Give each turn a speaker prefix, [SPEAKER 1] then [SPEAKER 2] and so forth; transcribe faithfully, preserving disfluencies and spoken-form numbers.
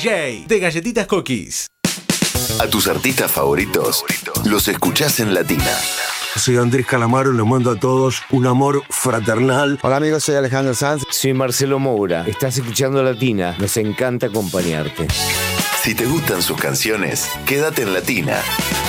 [SPEAKER 1] J de Galletitas Cookies.
[SPEAKER 2] A tus artistas favoritos los escuchás en Latina.
[SPEAKER 3] Soy Andrés Calamaro, les mando a todos un amor fraternal.
[SPEAKER 4] Hola amigos, soy Alejandro Sanz.
[SPEAKER 5] Soy Marcelo Moura. Estás escuchando Latina. Nos encanta acompañarte.
[SPEAKER 2] Si te gustan sus canciones, quédate en Latina.